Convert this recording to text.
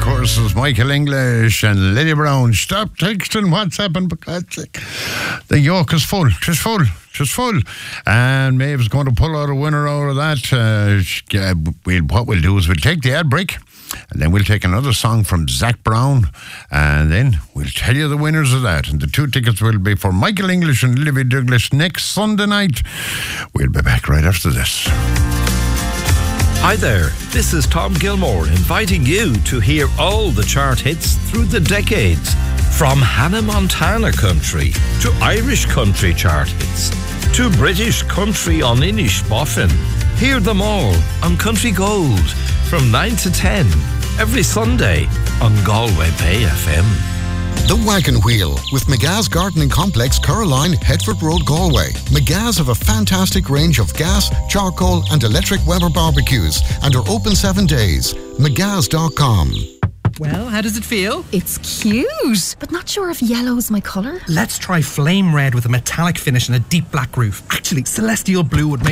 course, is Michael English and Lily Brown. Stop texting, WhatsApping, because the yoke is full. Just full. And Maeve's going to pull out a winner out of that. What we'll do is we'll take the ad break, and then we'll take another song from Zach Brown, and then we'll tell you the winners of that. And the 2 tickets will be for Michael English and Livy Douglas next Sunday night. We'll be back right after this. Hi there, this is Tom Gilmore inviting you to hear all the chart hits through the decades. From Hannah Montana country to Irish country chart hits to British country on Inish Boffin. Hear them all on Country Gold from 9 to 10 every Sunday on Galway Bay FM. The Wagon Wheel with McGah's Gardening Complex, Caroline, Headford Road, Galway. McGah's have a fantastic range of gas, charcoal and electric Weber barbecues and are open 7 days. McGah's.com. Well, how does it feel? It's cute, but not sure if yellow's my colour. Let's try flame red with a metallic finish and a deep black roof. Actually, celestial blue would make